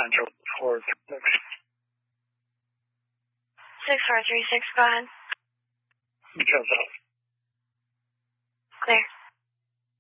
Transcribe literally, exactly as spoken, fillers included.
Central four six. six four three six, go ahead. Because of. Clear.